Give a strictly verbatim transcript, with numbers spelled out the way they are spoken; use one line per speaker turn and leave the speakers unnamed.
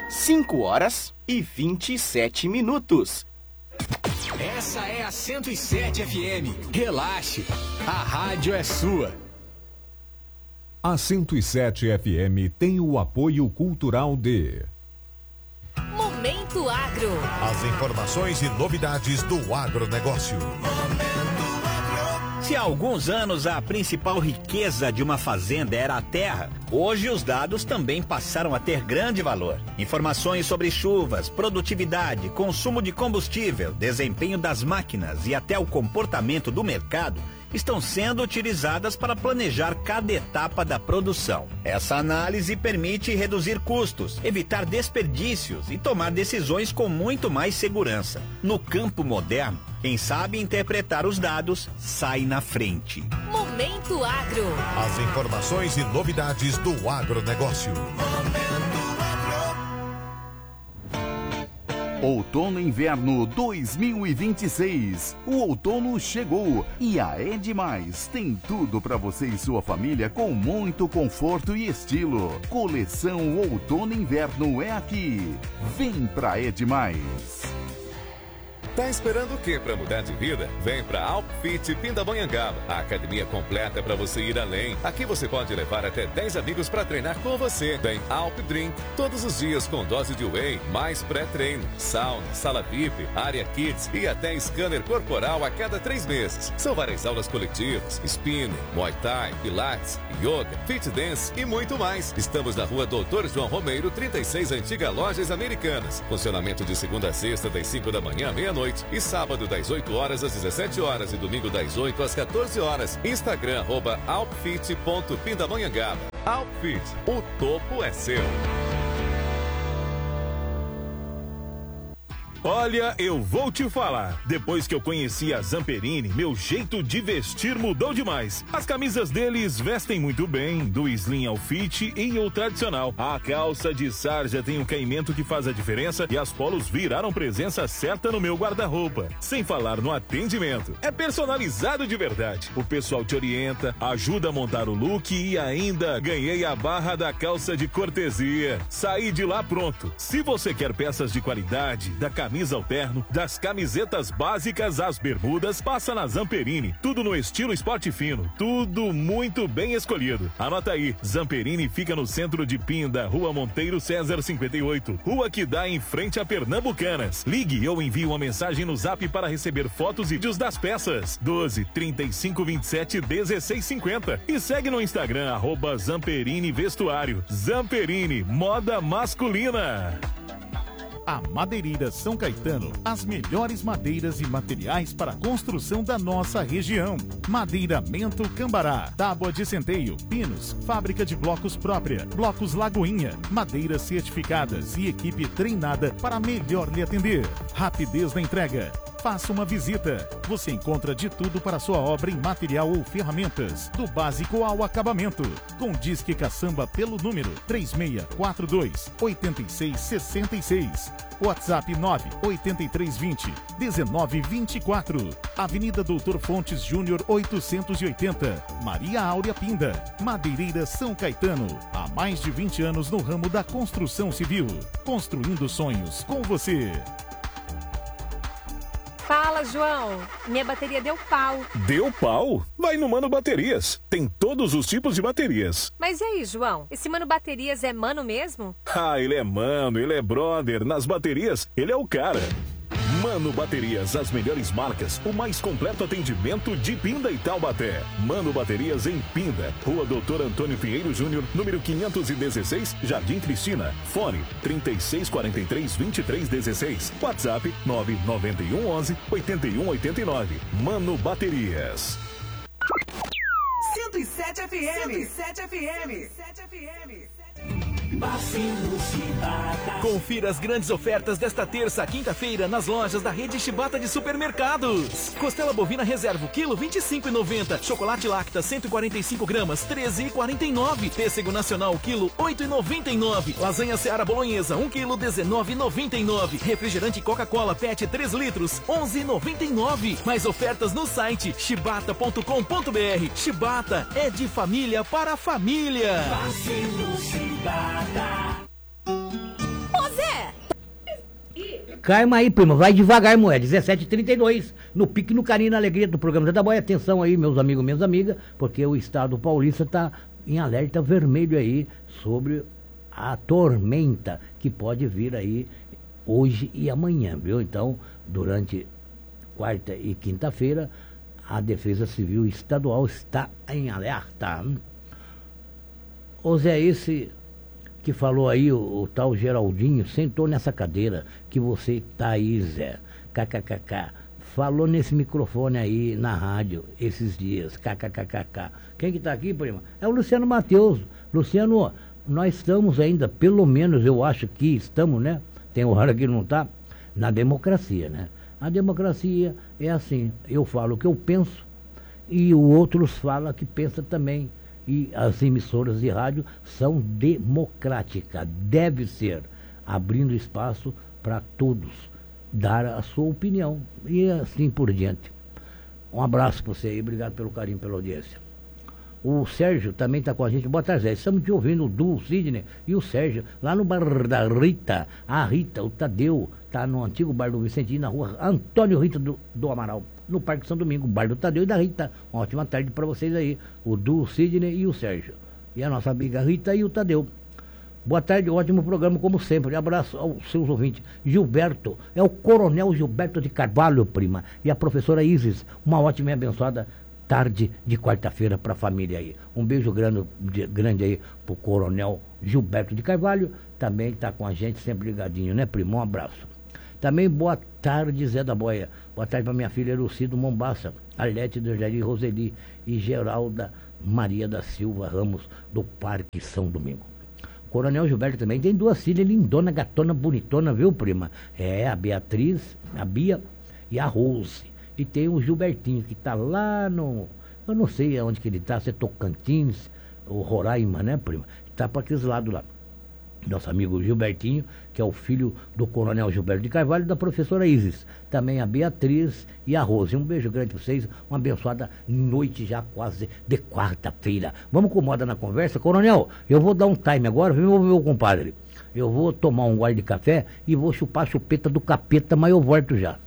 cinco horas e vinte e sete minutos.
Essa é a cento e sete F M. Relaxe, a rádio é sua.
A cento e sete F M tem o apoio cultural de...
Momento Agro.
As informações e novidades do agronegócio.
Se há alguns anos a principal riqueza de uma fazenda era a terra, hoje os dados também passaram a ter grande valor. Informações sobre chuvas, produtividade, consumo de combustível, desempenho das máquinas e até o comportamento do mercado estão sendo utilizadas para planejar cada etapa da produção. Essa análise permite reduzir custos, evitar desperdícios e tomar decisões com muito mais segurança. No campo moderno, quem sabe interpretar os dados sai na frente.
Momento Agro.
As informações e novidades do agronegócio.
Outono e Inverno dois mil e vinte e seis. O outono chegou e a Edmais tem tudo para você e sua família com muito conforto e estilo. Coleção Outono e Inverno é aqui. Vem pra Edmais.
Tá esperando o quê para mudar de vida? Vem para Alpfit Pindamonhangaba, a academia completa para você ir além. Aqui você pode levar até dez amigos para treinar com você. Tem Alp Drink todos os dias com dose de whey, mais pré-treino, sauna, sala V I P, área kids e até scanner corporal a cada três meses. São várias aulas coletivas, spinning, muay thai, pilates, yoga, fit dance e muito mais. Estamos na rua Doutor João Romeiro, trinta e seis, Antiga Lojas Americanas. Funcionamento de segunda a sexta, das cinco da manhã à meia-noite. E sábado das oito horas às dezessete horas e domingo das oito às quatorze horas. Instagram, arroba alpfit ponto pindamonhangaba. Alpfit, o topo é seu.
Olha, eu vou te falar. Depois que eu conheci a Zamperini, meu jeito de vestir mudou demais. As camisas deles vestem muito bem, do slim ao fit e o tradicional. A calça de sarja tem um caimento que faz a diferença e as polos viraram presença certa no meu guarda-roupa. Sem falar no atendimento. É personalizado de verdade. O pessoal te orienta, ajuda a montar o look e ainda ganhei a barra da calça de cortesia. Saí de lá pronto. Se você quer peças de qualidade, da camisa ao terno, das camisetas básicas às bermudas, passa na Zamperini. Tudo no estilo esporte fino, tudo muito bem escolhido. Anota aí, Zamperini fica no centro de Pinda, Rua Monteiro César cinquenta e oito, rua que dá em frente a Pernambucanas. Ligue ou envie uma mensagem no Zap para receber fotos e vídeos das peças. doze, trinta e cinco, vinte e sete, dezesseis, cinquenta. E segue no Instagram, arroba Zamperini Vestuário. Zamperini, moda masculina.
A Madeireira São Caetano, as melhores madeiras e materiais para a construção da nossa região. Madeiramento Cambará, tábua de centeio, pinos, fábrica de blocos própria, blocos Lagoinha, madeiras certificadas e equipe treinada para melhor lhe atender. Rapidez na entrega. Faça uma visita. Você encontra de tudo para sua obra em material ou ferramentas, do básico ao acabamento. Com Disque Caçamba pelo número três seis quatro dois, oito seis seis seis. WhatsApp nove oito três dois zero, um nove dois quatro. Avenida Doutor Fontes Júnior oitocentos e oitenta. Maria Áurea Pinda. Madeireira São Caetano. Há mais de vinte anos no ramo da construção civil. Construindo sonhos com você.
Fala, João. Minha bateria deu pau.
Deu pau? Vai no Mano Baterias. Tem todos os tipos de baterias.
Mas e aí, João? Esse Mano Baterias é mano mesmo?
Ah, ele é mano, ele é brother. Nas baterias, ele é o cara. Mano Baterias, as melhores marcas, o mais completo atendimento de Pinda e Taubaté. Mano Baterias em Pinda, Rua Doutor Antônio Pinheiro Júnior, número quinhentos e dezesseis, Jardim Cristina. Fone trinta e seis, quarenta e três, vinte e três, dezesseis. WhatsApp nove nove um, onze, oito um oito nove. Mano Baterias.
cento e sete F M. cento e sete F M. cento e sete F M.
Confira as grandes ofertas desta terça a quinta-feira nas lojas da rede Shibata de supermercados. Costela bovina reserva, quilo vinte e cinco reais e noventa centavos. Chocolate Lacta cento e quarenta e cinco gramas, treze reais e quarenta e nove centavos. Pêssego nacional, quilo oito reais e noventa e nove centavos. Lasanha Seara Bolonhesa, um quilo, dezenove reais e noventa e nove centavos. Refrigerante Coca-Cola Pet três litros, onze reais e noventa e nove centavos. Mais ofertas no site shibata ponto com ponto br. Shibata é de família para família.
Vacilo Shibata.
Ô Zé, Calma aí, prima, vai devagar, moeda. dezessete e trinta e dois, no pique, no carinho, na alegria do programa Zé da Boia. Atenção aí, meus amigos, minhas amigas, porque o estado paulista está em alerta vermelho aí sobre a tormenta que pode vir aí hoje e amanhã, viu? Então, durante quarta e quinta-feira, a Defesa Civil Estadual está em alerta. Ô Zé, esse que falou aí, o, o tal Geraldinho, sentou nessa cadeira que você tá aí, Zé, kkkk, falou nesse microfone aí na rádio esses dias, kkkk. Quem que tá aqui, prima? É o Luciano Matheus. Luciano, nós estamos ainda, pelo menos eu acho que estamos, né? Tem hora que não tá, na democracia, né? A democracia é assim, eu falo o que eu penso e o outros falam que pensa também. E as emissoras de rádio são democráticas, deve ser, abrindo espaço para todos dar a sua opinião e assim por diante. Um abraço para você aí, obrigado pelo carinho, pela audiência. O Sérgio também está com a gente. Boa tarde, Zé. Estamos te ouvindo, o Du, o Sidney e o Sérgio, lá no bar da Rita. A Rita, o Tadeu, está no antigo bar do Vicentinho, na rua Antônio Rita do, do Amaral, no Parque São Domingo, bar do Tadeu e da Rita. Uma ótima tarde para vocês aí, o Du, o Sidney e o Sérgio. E a nossa amiga Rita e o Tadeu. Boa tarde, ótimo programa como sempre. Abraço aos seus ouvintes. Gilberto, é o Coronel Gilberto de Carvalho, prima. E a professora Isis, uma ótima e abençoada tarde de quarta-feira para a família aí. Um beijo grande, grande aí pro Coronel Gilberto de Carvalho, também está com a gente, sempre ligadinho, né, primo? Um abraço. Também boa tarde, Zé da Boia. Boa tarde para minha filha Lucido Mombaça, Arlete do Jardim Roseli e Geralda Maria da Silva Ramos, do Parque São Domingo. Coronel Gilberto também tem duas filhas lindona, gatona, bonitona, viu, prima? É, a Beatriz, a Bia e a Rose. E tem o Gilbertinho, que está lá no... Eu não sei onde que ele está, se é Tocantins, ou Roraima, né, prima? Está para aqueles lados lá. Nosso amigo Gilbertinho, que é o filho do Coronel Gilberto de Carvalho e da professora Isis. Também a Beatriz e a Rose. Um beijo grande para vocês, uma abençoada noite já quase de quarta-feira. Vamos com moda na conversa? Coronel, eu vou dar um time agora, viu, meu compadre? Eu vou tomar um gole de café e vou chupar a chupeta do capeta, mas eu volto já.